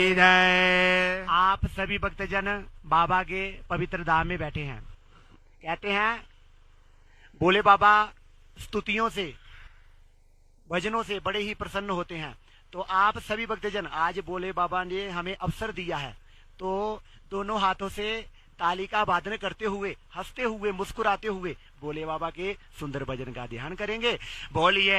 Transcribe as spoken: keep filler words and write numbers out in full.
जय। आप सभी भक्तजन बाबा के पवित्र धाम में बैठे हैं। कहते हैं भोले बाबा स्तुतियों से भजनों से बड़े ही प्रसन्न होते हैं। तो आप सभी भक्तजन आज भोले बाबा ने हमें अवसर दिया है, तो दोनों हाथों से ताली का वादन करते हुए, हंसते हुए, मुस्कुराते हुए भोले बाबा के सुंदर भजन का ध्यान करेंगे। बोलिए